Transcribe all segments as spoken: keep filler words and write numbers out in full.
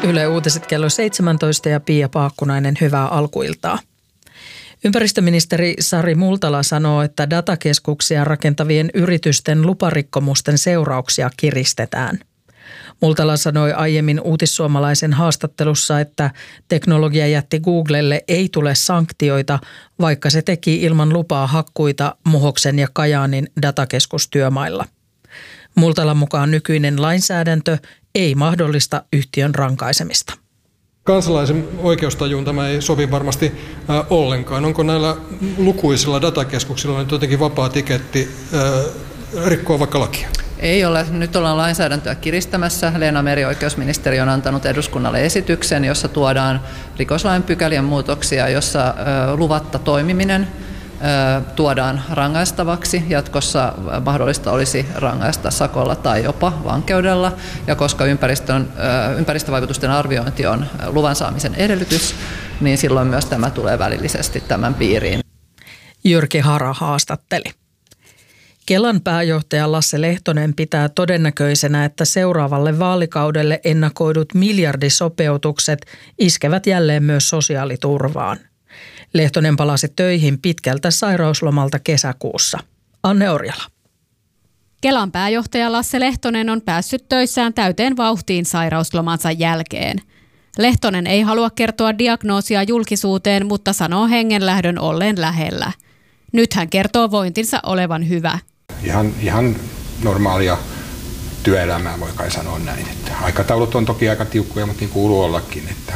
Yle Uutiset kello seitsemäntoista ja Pia Paakkunainen, hyvää alkuiltaa. Ympäristöministeri Sari Multala sanoo, että datakeskuksia rakentavien yritysten luparikkomusten seurauksia kiristetään. Multala sanoi aiemmin Uutissuomalaisen haastattelussa, että teknologiajätti Googlelle ei tule sanktioita, vaikka se teki ilman lupaa hakkuita Muhoksen ja Kajaanin datakeskustyömailla. Multalan mukaan nykyinen lainsäädäntö ei mahdollista yhtiön rankaisemista. Kansalaisen oikeustajuun tämä ei sovi varmasti äh, ollenkaan. Onko näillä lukuisilla datakeskuksilla nyt jotenkin vapaa tiketti äh, rikkoa vaikka lakia? Ei ole. Nyt ollaan lainsäädäntöä kiristämässä. Leena Meri, oikeusministeriö, on antanut eduskunnalle esityksen, jossa tuodaan rikoslain pykälien muutoksia, jossa äh, luvatta toimiminen tuodaan rangaistavaksi. Jatkossa mahdollista olisi rangaista sakolla tai jopa vankeudella. Ja koska ympäristön, ympäristövaikutusten arviointi on luvan saamisen edellytys, niin silloin myös tämä tulee välillisesti tämän piiriin. Jyrki Hara haastatteli. Kelan pääjohtaja Lasse Lehtonen pitää todennäköisenä, että seuraavalle vaalikaudelle ennakoidut miljardisopeutukset iskevät jälleen myös sosiaaliturvaan. Lehtonen palasi töihin pitkältä sairauslomalta kesäkuussa. Anne Orjala. Kelan pääjohtaja Lasse Lehtonen on päässyt töissään täyteen vauhtiin sairauslomansa jälkeen. Lehtonen ei halua kertoa diagnoosia julkisuuteen, mutta sanoo hengenlähdön olleen lähellä. Nyt hän kertoo vointinsa olevan hyvä. Ihan, ihan normaalia työelämää voi kai sanoa näin. Että aikataulut on toki aika tiukkoja, mutta niin kuuluu ollakin, että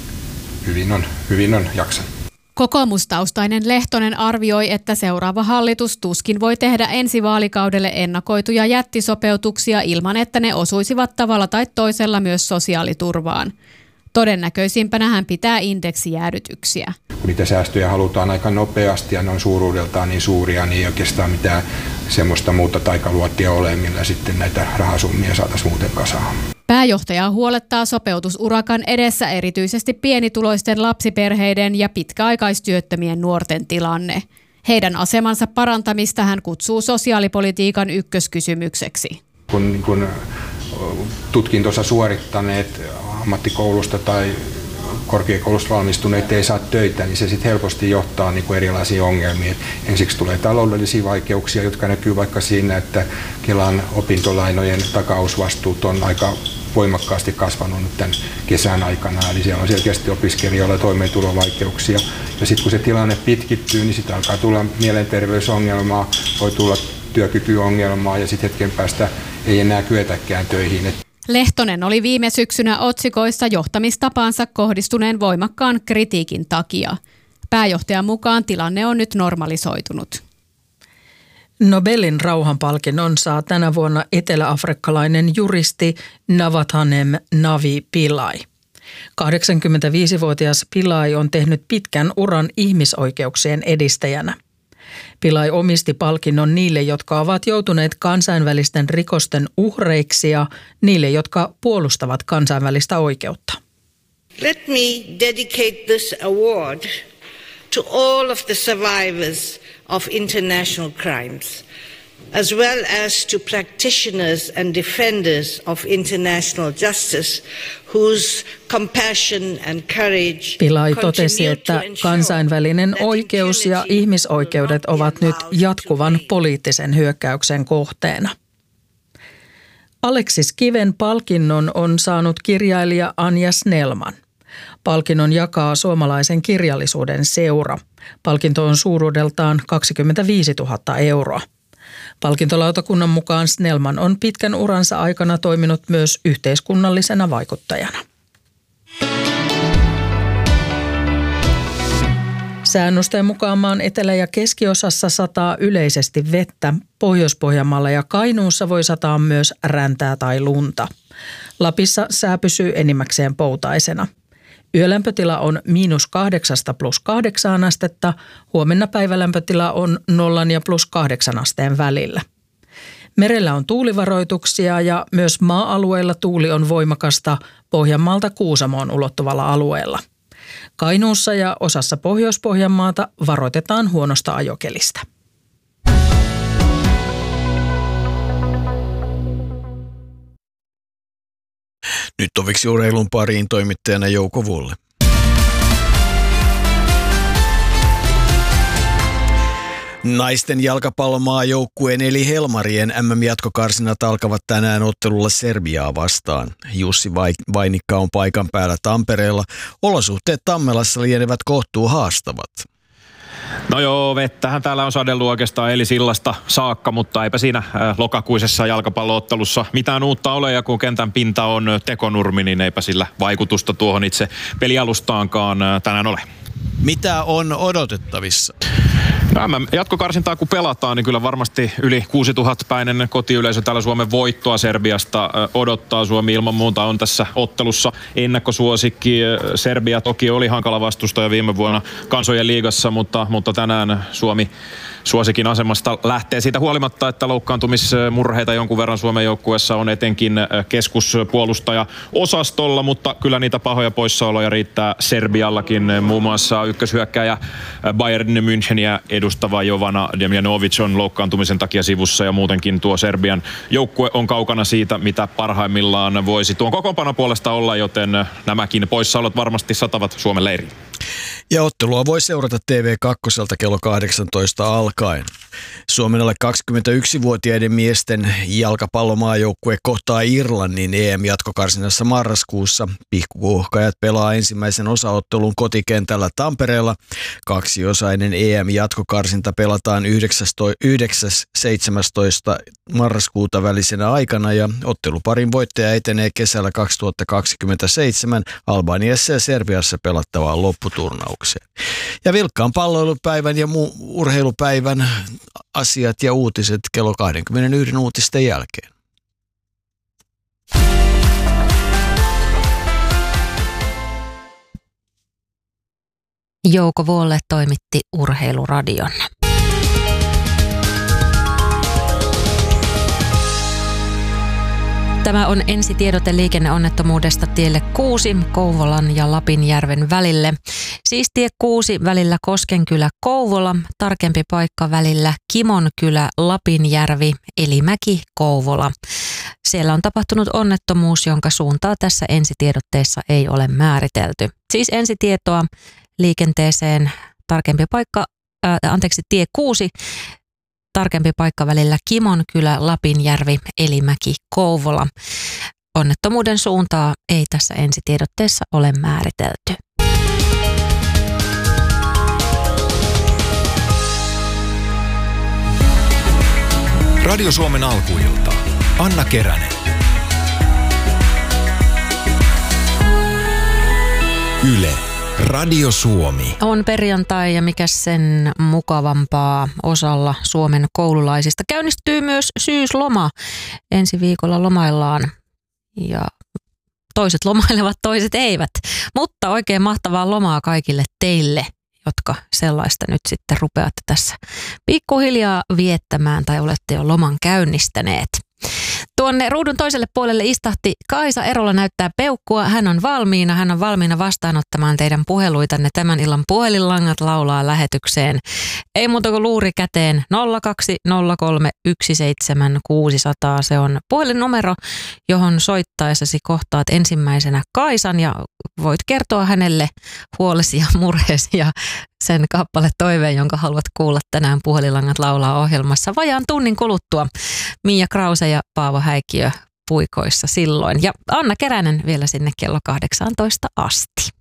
hyvin on, hyvin on jaksanut. Kokoomustaustainen Lehtonen arvioi, että seuraava hallitus tuskin voi tehdä ensi vaalikaudelle ennakoituja jättisopeutuksia ilman, että ne osuisivat tavalla tai toisella myös sosiaaliturvaan. Todennäköisimpänä hän pitää indeksijäädytyksiä. Kun niitä säästöjä halutaan aika nopeasti ja ne on suuruudeltaan niin suuria, niin ei oikeastaan mitään semmoista muuta taikaluottia ole, millä sitten näitä rahasummia saataisiin muuten kasaan. Pääjohtajaa huolettaa sopeutusurakan edessä erityisesti pienituloisten lapsiperheiden ja pitkäaikaistyöttömien nuorten tilanne. Heidän asemansa parantamista hän kutsuu sosiaalipolitiikan ykköskysymykseksi. Kun, kun tutkintonsa suorittaneet ammattikoulusta tai korkeakoulusta valmistuneet ei saa töitä, niin se sitten helposti johtaa niin kuin erilaisiin ongelmiin. Ensiksi tulee taloudellisia vaikeuksia, jotka näkyy vaikka siinä, että Kelan opintolainojen takausvastuut on aika voimakkaasti kasvanut nyt tämän kesän aikana, eli siellä on selkeästi opiskelijoilla toimeentulovaikeuksia. Ja sitten kun se tilanne pitkittyy, niin sitten alkaa tulla mielenterveysongelmaa, voi tulla työkykyongelmaa ja sitten hetken päästä ei enää kyetäkään töihin. Lehtonen oli viime syksynä otsikoissa johtamistapaansa kohdistuneen voimakkaan kritiikin takia. Pääjohtajan mukaan tilanne on nyt normalisoitunut. Nobelin rauhanpalkinnon saa tänä vuonna eteläafrikkalainen juristi Navathanem Navi Pillay. kahdeksankymmentäviisivuotias Pillay on tehnyt pitkän uran ihmisoikeuksien edistäjänä. Pillay omisti palkinnon niille, jotka ovat joutuneet kansainvälisten rikosten uhreiksi ja niille, jotka puolustavat kansainvälistä oikeutta. Let me dedicate this award to all of the survivors of international crimes, as well as to practitioners and defenders of international justice, whose compassion and courage Pillay totesi, että kansainvälinen oikeus ja ihmisoikeudet ovat nyt jatkuvan poliittisen hyökkäyksen kohteena. Aleksis Kiven palkinnon on saanut kirjailija Anja Snellman. Palkinnon jakaa suomalaisen kirjallisuuden seura. Palkinto on suuruudeltaan kaksikymmentäviisituhatta euroa. Palkintolautakunnan mukaan Snellman on pitkän uransa aikana toiminut myös yhteiskunnallisena vaikuttajana. Säännösten mukaan maan etelä- ja keskiosassa sataa yleisesti vettä. Pohjois-Pohjanmaalla ja Kainuussa voi sataa myös räntää tai lunta. Lapissa sää pysyy enimmäkseen poutaisena. Yölämpötila on miinus kahdeksasta plus kahdeksaan astetta, huomenna päivälämpötila on nollan ja plus kahdeksan asteen välillä. Merellä on tuulivaroituksia ja myös maa-alueilla tuuli on voimakasta Pohjanmaalta Kuusamoon ulottuvalla alueella. Kainuussa ja osassa Pohjois-Pohjanmaata varoitetaan huonosta ajokelistä. Nyt toviksi urheilun pariin toimittajana Jouko Vuolle. Naisten jalkapallomaajoukkueen eli Helmarien äm äm-jatkokarsinat alkavat tänään ottelulla Serbiaa vastaan. Jussi Vainikka on paikan päällä Tampereella. Olosuhteet Tammelassa lienevät kohtuu haastavat. No joo, vettähän täällä on sadellut oikeastaan eli sillasta saakka, mutta eipä siinä lokakuisessa jalkapalloottelussa mitään uutta ole. Ja kun kentän pinta on tekonurmi, niin eipä sillä vaikutusta tuohon itse pelialustaankaan tänään ole. Mitä on odotettavissa? No, jatkokarsintaa kun pelataan, niin kyllä varmasti yli kuusituhatta-päinen kotiyleisö täällä Suomen voittoa Serbiasta odottaa. Suomi ilman muuta on tässä ottelussa ennakkosuosikki. Serbia toki oli hankala vastustaja viime vuonna kansojen liigassa, mutta, mutta tänään Suomi suosikin asemasta lähtee siitä huolimatta, että loukkaantumismurheita jonkun verran Suomen joukkueessa on etenkin keskuspuolustaja-osastolla, mutta kyllä niitä pahoja poissaoloja riittää Serbiallakin. Muun muassa ykköshyökkäjä Bayern Müncheniä edustava Jovana Demjanovic on loukkaantumisen takia sivussa ja muutenkin tuo Serbian joukkue on kaukana siitä, mitä parhaimmillaan voisi tuon kokoonpanon puolesta olla, joten nämäkin poissaolot varmasti satavat Suomen leiriin. Ja ottelua voi seurata T V kaksi kello kahdeksantoista alkaen. Suomen alle kaksikymmentäyksivuotiaiden miesten jalkapallomaajoukkue kohtaa Irlannin E M-jatkokarsinassa marraskuussa. Pihkukuohkajat pelaa ensimmäisen osaottelun kotikentällä Tampereella. Kaksiosainen E M-jatkokarsinta pelataan yhdeksäs seitsemästoista marraskuuta välisenä aikana ja otteluparin voittaja etenee kesällä kaksituhattakaksikymmentäseitsemän Albaniassa ja Serbiassa pelattavaan lopputurnaukseen. Ja vilkkaan palloilupäivän ja muu urheilupäivän asiat ja uutiset kello kaksikymmentäyksi uutisten jälkeen. Jouko Vuolle toimitti Urheiluradion. Tämä on ensitiedote liikenneonnettomuudesta tielle kuusi Kouvolan ja Lapinjärven välille. Siis tie kuusi välillä Koskenkylä-Kouvola, tarkempi paikka välillä Kimonkylä-Lapinjärvi, Elimäki, Kouvola. Siellä on tapahtunut onnettomuus, jonka suuntaa tässä ensitiedotteessa ei ole määritelty. Siis ensitietoa liikenteeseen, tarkempi paikka, ää, anteeksi, tie kuusi, tarkempi paikka välillä Kimonkylä, Lapinjärvi, Elimäki, Kouvola. Onnettomuuden suuntaa ei tässä ensitiedotteessa ole määritelty. Radio Suomen alkuilta. Anna Keränen. Yle. Radio Suomi. On perjantai ja mikä sen mukavampaa osalla Suomen koululaisista. Käynnistyy myös syysloma. Ensi viikolla lomaillaan ja toiset lomailevat, toiset eivät. Mutta oikein mahtavaa lomaa kaikille teille, jotka sellaista nyt sitten rupeatte tässä pikkuhiljaa viettämään tai olette jo loman käynnistäneet. Tuonne ruudun toiselle puolelle istahti Kaisa Erola näyttää peukkua. Hän on valmiina. Hän on valmiina vastaanottamaan teidän puheluitanne. Tämän illan puhelinlangat laulaa lähetykseen. Ei muuta kuin luuri käteen. nolla kaksi nolla kolme yksi seitsemän kuusi nolla nolla. Se on puhelinnumero, johon soittaessasi kohtaat ensimmäisenä Kaisan ja voit kertoa hänelle huolesi ja murheesi ja sen kappale toiveen, jonka haluat kuulla tänään puhelinlangat laulaa -ohjelmassa vajaan tunnin kuluttua. Mia Krause ja Paavo Häikkiö puikoissa silloin. Ja Anna Keränen vielä sinne kello kahdeksantoista asti.